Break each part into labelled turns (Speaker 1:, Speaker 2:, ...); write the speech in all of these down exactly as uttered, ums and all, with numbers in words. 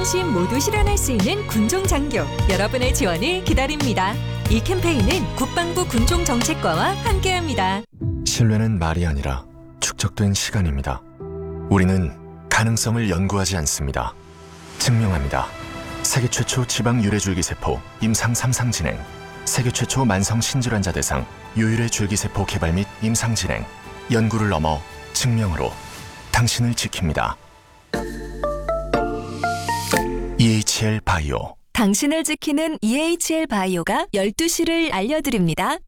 Speaker 1: 안심 모두 실현할 수 있는 군종장교, 여러분의 지원을 기다립니다. 이 캠페인은 국방부 군종정책과와 함께합니다.
Speaker 2: 신뢰는 말이 아니라 축적된 시간입니다. 우리는 가능성을 연구하지 않습니다. 증명합니다. 세계 최초 지방 유래줄기세포 임상 삼 상 진행, 세계 최초 만성 신질환자 대상 유유래 줄기세포 개발 및 임상 진행, 연구를 넘어 증명으로 당신을 지킵니다. 이에이치엘 바이오.
Speaker 1: 당신을 지키는 이에이치엘 바이오가 열두 시를 알려드립니다.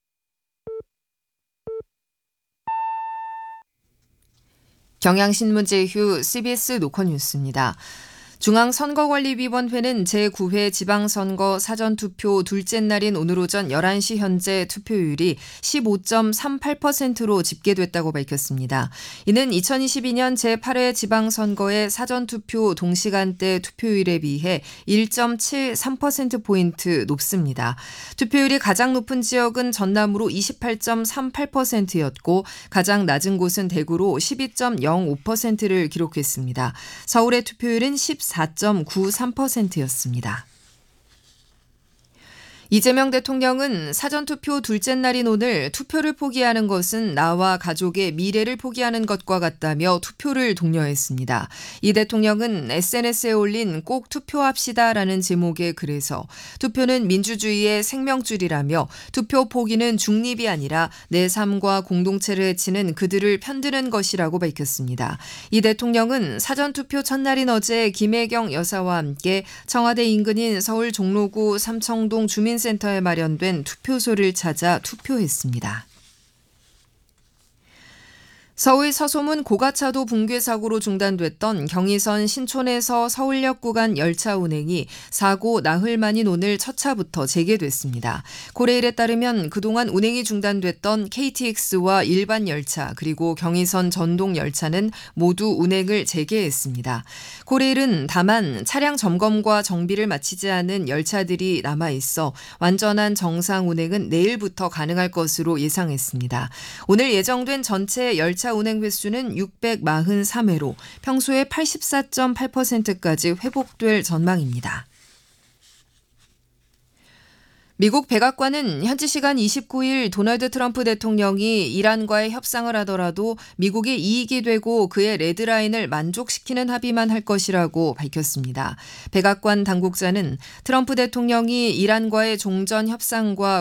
Speaker 3: 경향신문 제휴 씨비에스 노컷뉴스입니다. 중앙선거관리위원회는 제구 회 지방선거 사전투표 둘째 날인 오늘 오전 열한 시 현재 투표율이 십오 점 삼팔 퍼센트로 집계됐다고 밝혔습니다. 이는 이천이십이 년 제팔 회 지방선거의 사전투표 동시간대 투표율에 비해 일 점 칠삼 퍼센트포인트 높습니다. 투표율이 가장 높은 지역은 전남으로 이십팔 점 삼팔 퍼센트였고 가장 낮은 곳은 대구로 십이 점 영오 퍼센트를 기록했습니다. 서울의 투표율은 십사 점 구삼 퍼센트였습니다. 이재명 대통령은 사전투표 둘째 날인 오늘 투표를 포기하는 것은 나와 가족의 미래를 포기하는 것과 같다며 투표를 독려했습니다. 이 대통령은 에스엔에스에 올린 꼭 투표합시다라는 제목의 글에서 투표는 민주주의의 생명줄이라며 투표 포기는 중립이 아니라 내 삶과 공동체를 해치는 그들을 편드는 것이라고 밝혔습니다. 이 대통령은 사전투표 첫날인 어제 김혜경 여사와 함께 청와대 인근인 서울 종로구 삼청동 주민 센터에 마련된 투표소를 찾아 투표했습니다. 서울 서소문 고가차도 붕괴 사고로 중단됐던 경의선 신촌에서 서울역 구간 열차 운행이 사고 나흘 만인 오늘 첫 차부터 재개됐습니다. 고레일에 따르면 그동안 운행이 중단됐던 케이티엑스와 일반 열차 그리고 경의선 전동 열차는 모두 운행을 재개했습니다. 고레일은 다만 차량 점검과 정비를 마치지 않은 열차들이 남아있어 완전한 정상 운행은 내일부터 가능할 것으로 예상했습니다. 오늘 예정된 전체 열차 운행 횟수는 육백사십삼 회로 평소의 팔십사 점 팔 퍼센트까지 회복될 전망입니다. 미국 백악관은 현지 시간 이십구 일 도널드 트럼프 대통령이 이란과의 협상을 하더라도 미국의 이익이 되고 그의 레드라인을 만족시키는 합의만 할 것이라고 밝혔습니다. 백악관 당국자는 트럼프 대통령이 이란과의 종전 협상과